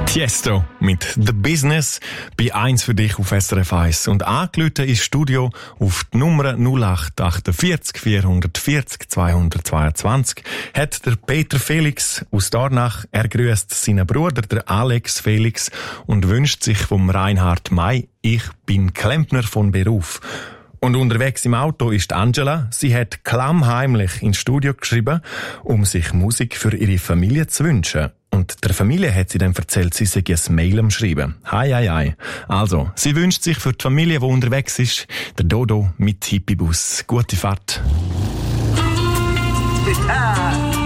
Tiesto mit «The Business» bei 1 für dich auf SRF 1. Und angerufen ins Studio auf die Nummer 0848 440 222 hat der Peter Felix aus Dornach. Er grüßt seinen Bruder, der Alex Felix, und wünscht sich vom Reinhard May «Ich bin Klempner von Beruf». Und unterwegs im Auto ist Angela. Sie hat klammheimlich ins Studio geschrieben, um sich Musik für ihre Familie zu wünschen. Und der Familie hat sie dann erzählt, sie sei ein Mail am Schreiben. Hi. Also, sie wünscht sich für die Familie, die unterwegs ist, der Dodo mit Hippibus. Gute Fahrt.